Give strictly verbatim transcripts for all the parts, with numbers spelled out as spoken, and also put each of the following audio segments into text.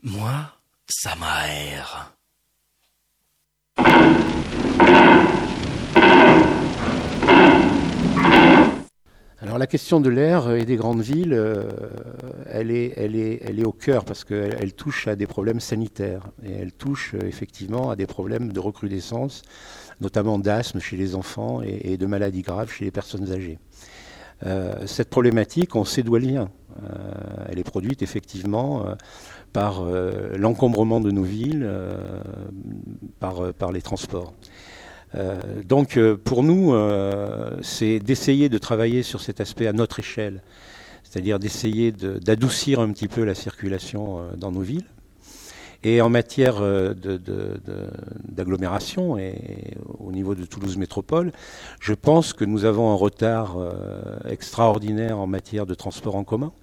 Moi, ça m'aère. Alors la question de l'air et des grandes villes, euh, elle, est, elle, est, elle est au cœur parce qu'elle elle touche à des problèmes sanitaires et elle touche euh, effectivement à des problèmes de recrudescence, notamment d'asthme chez les enfants et, et de maladies graves chez les personnes âgées. Euh, cette problématique, on sait d'où elle vient. Euh, elle est produite effectivement euh, par euh, l'encombrement de nos villes, euh, par, par les transports. Euh, donc euh, pour nous, euh, c'est d'essayer de travailler sur cet aspect à notre échelle, c'est-à-dire d'essayer de, d'adoucir un petit peu la circulation euh, dans nos villes. Et en matière euh, de, de, de, d'agglomération et au niveau de Toulouse Métropole, je pense que nous avons un retard euh, extraordinaire en matière de transport en commun.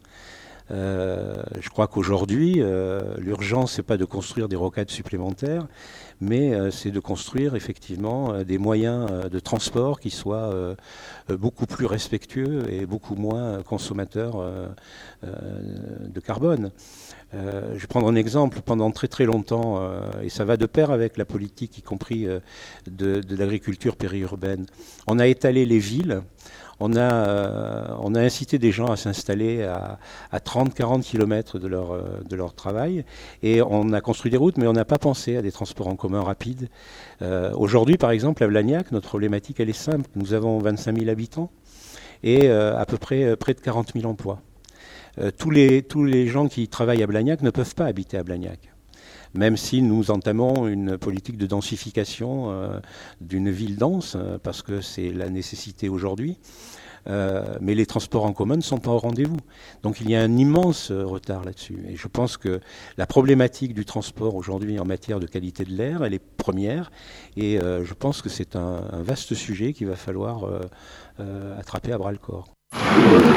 Euh, je crois qu'aujourd'hui, euh, l'urgence, c'est pas de construire des rocades supplémentaires, mais euh, c'est de construire effectivement euh, des moyens euh, de transport qui soient euh, beaucoup plus respectueux et beaucoup moins consommateurs euh, euh, de carbone. Euh, je vais prendre un exemple. Pendant très très longtemps, euh, et ça va de pair avec la politique, y compris euh, de, de l'agriculture périurbaine, on a étalé les villes. On a, euh, on a incité des gens à s'installer à, à trente à quarante kilomètres de leur, euh, de leur travail et on a construit des routes, mais on n'a pas pensé à des transports en commun rapides. Euh, aujourd'hui, par exemple, à Blagnac, notre problématique, elle est simple. Nous avons vingt-cinq mille habitants et euh, à peu près euh, près de quarante mille emplois. Euh, tous, les, tous les gens qui travaillent à Blagnac ne peuvent pas habiter à Blagnac. Même si nous entamons une politique de densification euh, d'une ville dense, euh, parce que c'est la nécessité aujourd'hui, euh, mais les transports en commun ne sont pas au rendez-vous. Donc il y a un immense retard là-dessus. Et je pense que la problématique du transport aujourd'hui en matière de qualité de l'air, elle est première, et euh, je pense que c'est un, un vaste sujet qu'il va falloir euh, euh, attraper à bras-le-corps.